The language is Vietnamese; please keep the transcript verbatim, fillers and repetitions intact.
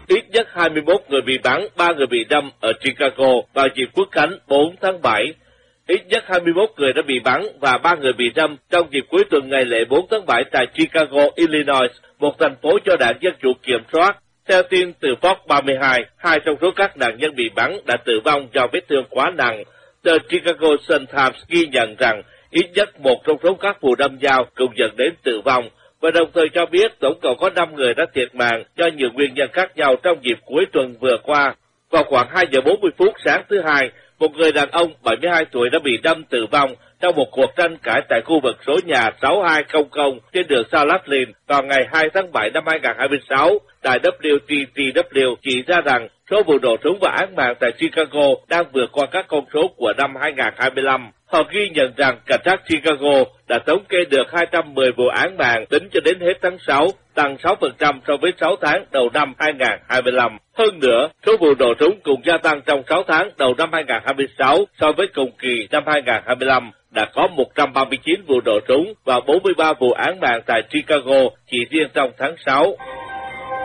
ít nhất hai mươi mốt người bị bắn, ba người bị đâm ở Chicago vào dịp Quốc khánh bốn tháng bảy. Ít nhất hai mươi mốt người đã bị bắn và ba người bị đâm trong dịp cuối tuần ngày lễ bốn tháng bảy tại Chicago, Illinois, một thành phố do đảng Dân Chủ kiểm soát. Theo tin từ Fox ba mươi hai, hai trong số các nạn nhân bị bắn đã tử vong do vết thương quá nặng. Tờ Chicago Sun-Times ghi nhận rằng ít nhất một trong số các vụ đâm dao cũng dẫn đến tử vong, và đồng thời cho biết tổng cộng có năm người đã thiệt mạng do nhiều nguyên nhân khác nhau trong dịp cuối tuần vừa qua. Vào khoảng hai giờ bốn mươi phút sáng thứ Hai, một người đàn ông bảy mươi hai tuổi đã bị đâm tử vong trong một cuộc tranh cãi tại khu vực số nhà sáu hai không không trên đường Salatlin vào ngày hai tháng bảy năm hai nghìn không trăm hai mươi sáu. Tại W T T W chỉ ra rằng số vụ nổ súng và án mạng tại Chicago đang vượt qua các con số của năm hai nghìn không trăm hai mươi lăm. Họ ghi nhận rằng cảnh sát Chicago đã thống kê được hai trăm mười vụ án mạng tính cho đến hết tháng sáu, tăng sáu phần trăm so với sáu tháng đầu năm hai nghìn không trăm hai mươi lăm. Hơn nữa, số vụ nổ súng cũng gia tăng trong sáu tháng đầu năm hai nghìn không trăm hai mươi sáu so với cùng kỳ năm hai nghìn không trăm hai mươi lăm. Đã có một trăm ba mươi chín vụ nổ súng và bốn mươi ba vụ án mạng tại Chicago chỉ riêng trong tháng sáu.